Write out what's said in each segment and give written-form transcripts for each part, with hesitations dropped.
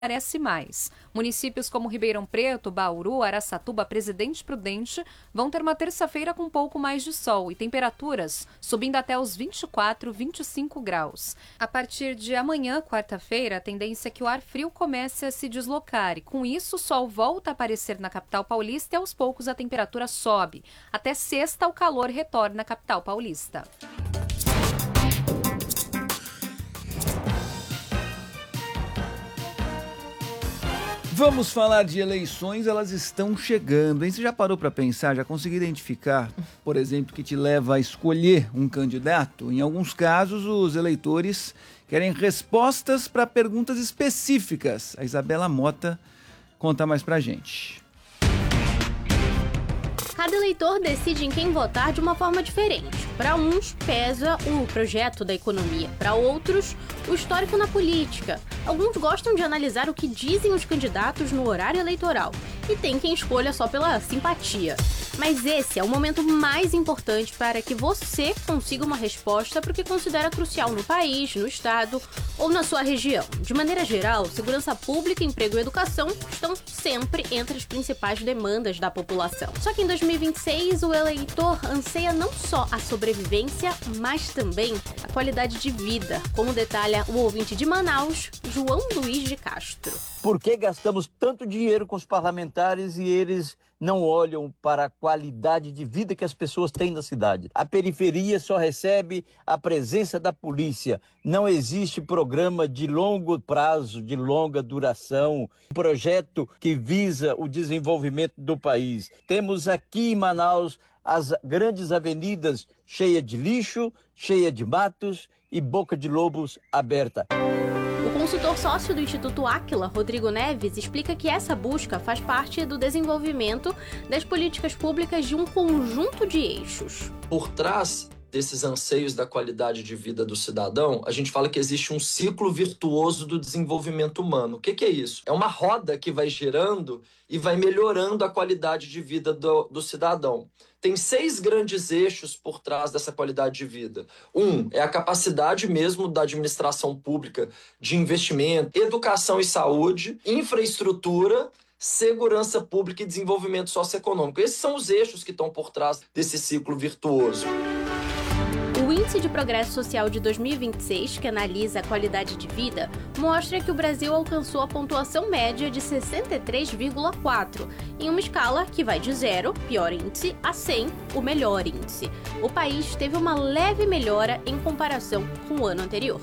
parece mais. Municípios como Ribeirão Preto, Bauru, Araçatuba, Presidente Prudente vão ter uma terça-feira com um pouco mais de sol e temperaturas subindo até os 24, 25 graus. A partir de amanhã, quarta-feira, a tendência é que o ar frio comece a se deslocar e, com isso, o sol volta a aparecer na capital paulista e, aos poucos, a temperatura sobe. Até sexta, o calor retorna à capital paulista. Vamos falar de eleições, elas estão chegando, hein? Você já parou para pensar, já conseguiu identificar, por exemplo, que te leva a escolher um candidato? Em alguns casos, os eleitores querem respostas para perguntas específicas. A Isabela Mota conta mais pra gente. Cada eleitor decide em quem votar de uma forma diferente. Para uns, pesa o projeto da economia. Para outros, o histórico na política. Alguns gostam de analisar o que dizem os candidatos no horário eleitoral. E tem quem escolha só pela simpatia. Mas esse é o momento mais importante para que você consiga uma resposta para o que considera crucial no país, no estado ou na sua região. De maneira geral, segurança pública, emprego e educação estão sempre entre as principais demandas da população. Só que em 2026, o eleitor anseia não só a sobrevivência, mas também a qualidade de vida, como detalha o ouvinte de Manaus, João Luiz de Castro. Por que gastamos tanto dinheiro com os parlamentares e eles não olham para a qualidade de vida que as pessoas têm na cidade? A periferia só recebe a presença da polícia. Não existe programa de longo prazo, de longa duração, projeto que visa o desenvolvimento do país. Temos aqui em Manaus as grandes avenidas cheias de lixo, cheias de matos e boca de lobos aberta. O consultor sócio do Instituto Áquila, Rodrigo Neves, explica que essa busca faz parte do desenvolvimento das políticas públicas de um conjunto de eixos. Por trás desses anseios da qualidade de vida do cidadão, a gente fala que existe um ciclo virtuoso do desenvolvimento humano. O que é isso? É uma roda que vai girando e vai melhorando a qualidade de vida do cidadão. Tem 6 grandes eixos por trás dessa qualidade de vida. É a capacidade mesmo da administração pública de investimento, educação e saúde, infraestrutura, segurança pública e desenvolvimento socioeconômico. Esses são os eixos que estão por trás desse ciclo virtuoso. O Índice de Progresso Social de 2026, que analisa a qualidade de vida, mostra que o Brasil alcançou a pontuação média de 63,4, em uma escala que vai de 0, pior índice, a 100, o melhor índice. O país teve uma leve melhora em comparação com o ano anterior.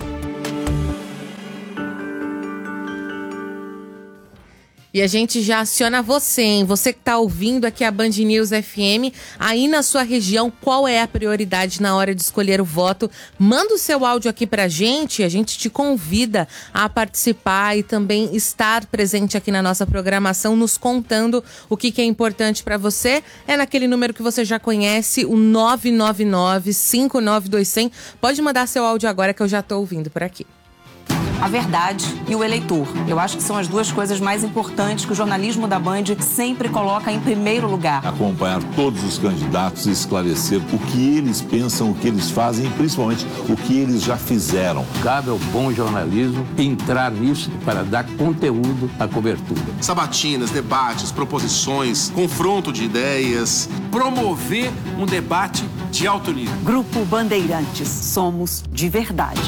E a gente já aciona você, hein? Você que está ouvindo aqui a Band News FM, aí na sua região, qual é a prioridade na hora de escolher o voto? Manda o seu áudio aqui pra gente, a gente te convida a participar e também estar presente aqui na nossa programação, nos contando o que é importante para você. É naquele número que você já conhece, o 999-592-100. Pode mandar seu áudio agora que eu já estou ouvindo por aqui. A verdade e o eleitor. Eu acho que são as duas coisas mais importantes que o jornalismo da Band sempre coloca em primeiro lugar. Acompanhar todos os candidatos e esclarecer o que eles pensam, o que eles fazem e principalmente o que eles já fizeram. Cabe ao bom jornalismo entrar nisso para dar conteúdo à cobertura. Sabatinas, debates, proposições, confronto de ideias. Promover um debate de alto nível. Grupo Bandeirantes. Somos de verdade.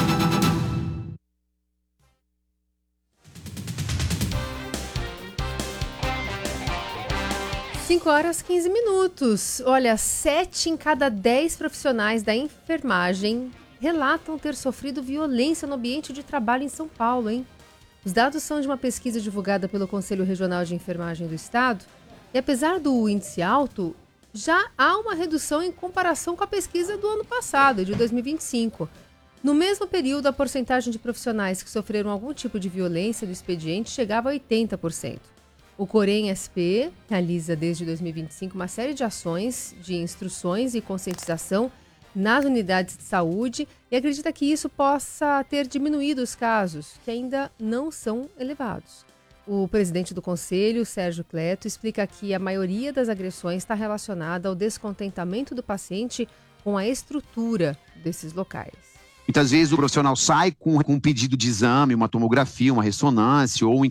5h15. Olha, 7 em cada 10 profissionais da enfermagem relatam ter sofrido violência no ambiente de trabalho em São Paulo, hein? Os dados são de uma pesquisa divulgada pelo Conselho Regional de Enfermagem do Estado e, apesar do índice alto, já há uma redução em comparação com a pesquisa do ano passado, de 2025. No mesmo período, a porcentagem de profissionais que sofreram algum tipo de violência no expediente chegava a 80%. O Corém-SP realiza desde 2025 uma série de ações de instruções e conscientização nas unidades de saúde e acredita que isso possa ter diminuído os casos, que ainda não são elevados. O presidente do Conselho, Sérgio Cleto, explica que a maioria das agressões está relacionada ao descontentamento do paciente com a estrutura desses locais. Muitas vezes o profissional sai com um pedido de exame, uma tomografia, uma ressonância ou